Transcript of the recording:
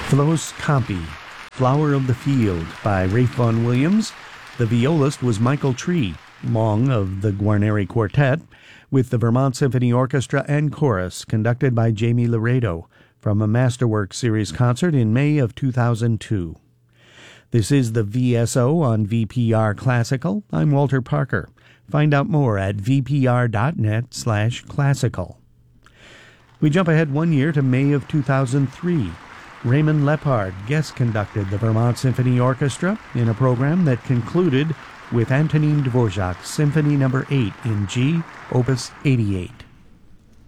Flos Campi, Flower of the Field by Ralph Vaughan Williams. The violist was Michael Tree, Long of the Guarneri Quartet, with the Vermont Symphony Orchestra and Chorus, conducted by Jamie Laredo, from a Masterworks Series concert in May of 2002. This is the VSO on VPR Classical. I'm Walter Parker. Find out more at vpr.net/classical. We jump ahead 1 year to May of 2003. Raymond Lepard guest conducted the Vermont Symphony Orchestra in a program that concluded with Antonin Dvorak's Symphony No. 8 in G, Opus 88.